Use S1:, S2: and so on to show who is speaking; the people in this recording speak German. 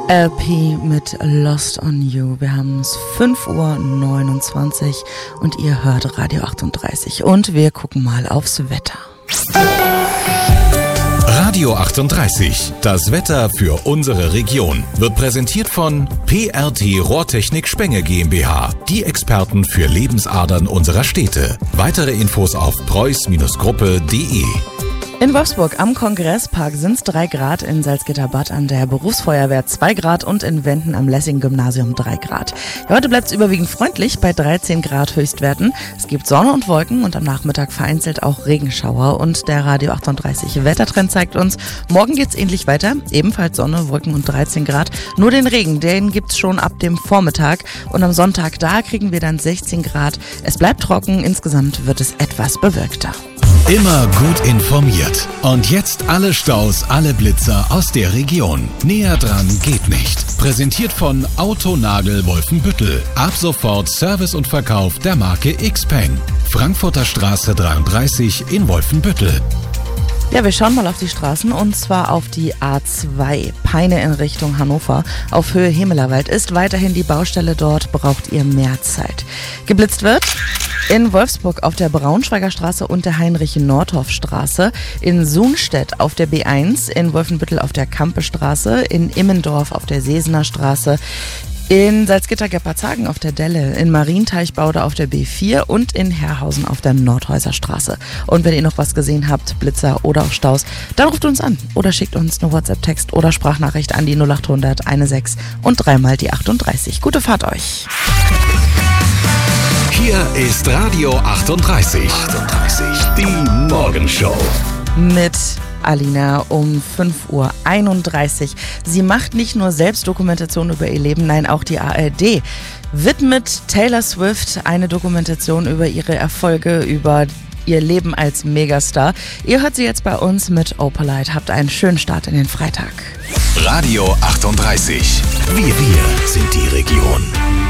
S1: LP mit Lost on You. Wir haben es 5:29 Uhr und ihr hört Radio 38 und wir gucken mal aufs Wetter.
S2: Radio 38, das Wetter für unsere Region, wird präsentiert von PRT Rohrtechnik Spenge GmbH, die Experten für Lebensadern unserer Städte. Weitere Infos auf preuß-gruppe.de.
S1: In Wolfsburg am Kongresspark sind es 3 Grad, in Salzgitterbad an der Berufsfeuerwehr 2 Grad und in Wenden am Lessing-Gymnasium 3 Grad. Ja, heute bleibt es überwiegend freundlich bei 13 Grad Höchstwerten. Es gibt Sonne und Wolken und am Nachmittag vereinzelt auch Regenschauer. Und der Radio 38 Wettertrend zeigt uns, morgen geht's ähnlich weiter. Ebenfalls Sonne, Wolken und 13 Grad. Nur den Regen, den gibt's schon ab dem Vormittag. Und am Sonntag, da kriegen wir dann 16 Grad. Es bleibt trocken, insgesamt wird es etwas bewölkter.
S2: Immer gut informiert. Und jetzt alle Staus, alle Blitzer aus der Region. Näher dran geht nicht. Präsentiert von Autonagel Wolfenbüttel. Ab sofort Service und Verkauf der Marke Xpeng. Frankfurter Straße 33 in Wolfenbüttel.
S1: Ja, wir schauen mal auf die Straßen und zwar auf die A2, Peine in Richtung Hannover. Auf Höhe Hemelerwald ist weiterhin die Baustelle, dort braucht ihr mehr Zeit. Geblitzt wird in Wolfsburg auf der Braunschweiger Straße und der Heinrich-Nordhoff-Straße, in Sunstedt auf der B1, in Wolfenbüttel auf der Kampestraße, in Immendorf auf der Sesener Straße, in Salzgitter-Geppartshagen auf der Delle, in Marienteichbaude auf der B4 und in Herrhausen auf der Nordhäuser Straße. Und wenn ihr noch was gesehen habt, Blitzer oder auch Staus, dann ruft uns an oder schickt uns eine WhatsApp-Text oder Sprachnachricht an die 0800 16 und 3 mal die 38. Gute Fahrt euch!
S2: Hier ist Radio 38. Die Morgenshow.
S1: Mit Alina um 5:31 Uhr. Sie macht nicht nur Selbstdokumentation über ihr Leben, nein, auch die ARD widmet Taylor Swift eine Dokumentation über ihre Erfolge, über ihr Leben als Megastar. Ihr hört sie jetzt bei uns mit Opalite. Habt einen schönen Start in den Freitag.
S2: Radio 38. Wir sind die Region.